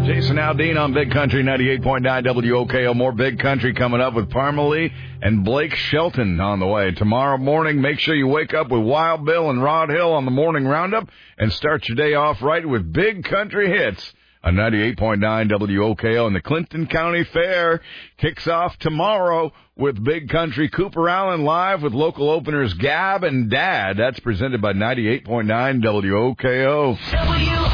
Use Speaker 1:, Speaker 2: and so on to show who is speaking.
Speaker 1: Jason Aldean on Big Country 98.9 WOKO. More Big Country coming up with Parmalee and Blake Shelton on the way. Tomorrow morning, make sure you wake up with Wild Bill and Rod Hill on the morning roundup and start your day off right with Big Country hits on 98.9 WOKO. And the Clinton County Fair kicks off tomorrow with Big Country. Cooper Allen live with local openers Gab and Dad. That's presented by 98.9 WOKO.